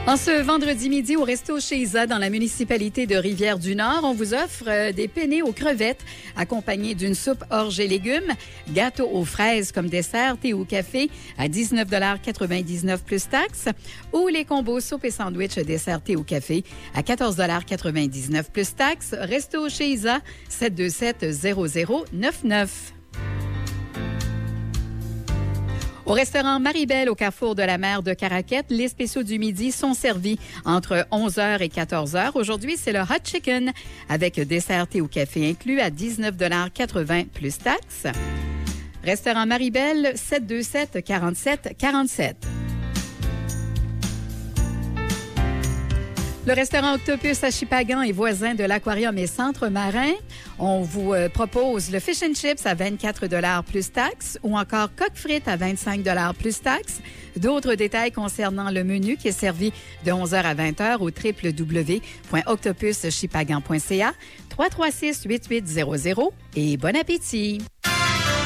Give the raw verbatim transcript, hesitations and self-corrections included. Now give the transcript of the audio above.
En ce vendredi midi, au Resto chez Isa, dans la municipalité de Rivière-du-Nord, on vous offre euh, des penne aux crevettes accompagnés d'une soupe orge et légumes, gâteau aux fraises comme dessert, thé ou café à dix-neuf quatre-vingt-dix-neuf plus taxes, ou les combos soupe et sandwich dessert, thé ou café à quatorze quatre-vingt-dix-neuf plus taxes. Resto chez Isa, sept deux sept zéro zéro neuf neuf. Au restaurant Marie-Belle, au carrefour de la mer de Caraquette, les spéciaux du midi sont servis entre onze heures et quatorze heures. Aujourd'hui, c'est le hot chicken avec dessert, thé ou café inclus à dix-neuf quatre-vingts plus taxes. Restaurant Marie-Belle, sept deux sept quarante-sept quarante-sept. Le restaurant Octopus à Chipagan est voisin de l'Aquarium et Centre Marin. On vous euh, propose le fish and chips à vingt-quatre plus taxes ou encore coq frites à vingt-cinq plus taxes. D'autres détails concernant le menu qui est servi de onze heures à vingt heures au w w w point octopus chipagan point c a, trois trois six huit huit zéro zéro et bon appétit!